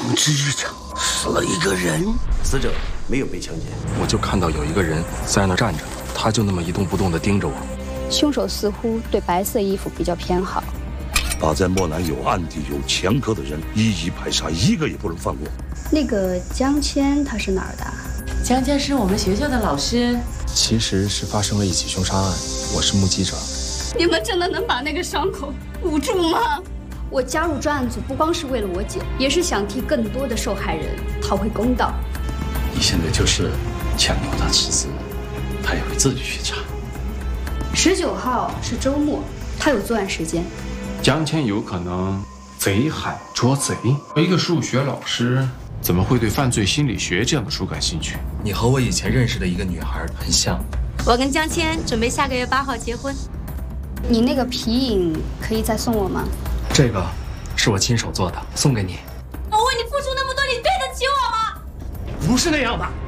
之日常死了一个人， 死者没有被强奸。 我就看到有一个人在那站着，他就那么一动不动地盯着我。 凶手似乎对白色衣服比较偏好。 把在莫南有案底有前科的人一一排查，一个也不能放过。 那个江谦他是哪儿的？ 江谦是我们学校的老师。 其实是发生了一起凶杀案，我是目击者。 你们真的能把那个伤口捂住吗？我加入专案组不光是为了我姐，也是想替更多的受害人讨回公道。 你现在就是强迫他辞职，他也会自己去查。 19号是周末，他有作案时间。 江谦有可能贼喊捉贼，一个数学老师怎么会对犯罪心理学这样的书感兴趣？ 你和我以前认识的一个女孩很像。 我跟江谦准备下个月8号结婚。 你那个皮影可以再送我吗？ 这个是我亲手做的，送给你。 我为你付出那么多，你对得起我吗？ 不是那样的。